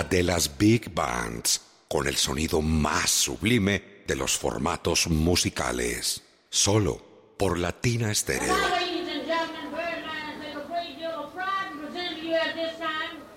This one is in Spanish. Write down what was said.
La de las big bands, con el sonido más sublime de los formatos musicales. Solo por Latina Estéreo. Ladies and gentlemen, Birdland take a great deal of pride in presenting you at this time